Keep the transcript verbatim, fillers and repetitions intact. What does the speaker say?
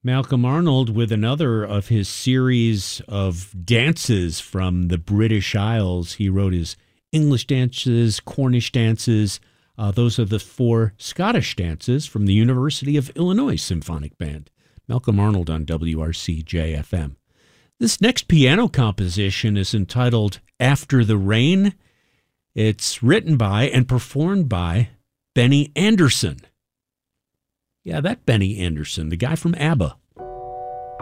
Malcolm Arnold with another of his series of dances from the British Isles. He wrote his English dances, Cornish dances. Uh, those are the four Scottish dances from the University of Illinois Symphonic Band. Malcolm Arnold on W R C J F M. This next piano composition is entitled After the Rain. It's written by and performed by Benny Andersson. Yeah, that Benny Andersson, the guy from ABBA.